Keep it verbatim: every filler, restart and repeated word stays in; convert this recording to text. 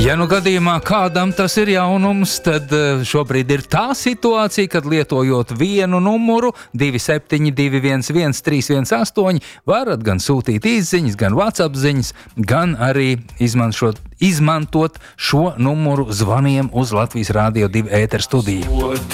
Ja nu gadījumā kādam tas ir jaunums, tad šobrīd ir tā situācija, kad lietojot vienu numuru divi septiņi divi viens viens trīs viens astoņi varat gan sūtīt īsziņas, gan WhatsApp ziņas, gan arī izmantot, izmantot šo numuru zvaniem uz Latvijas Rādio divi ēteru studiju.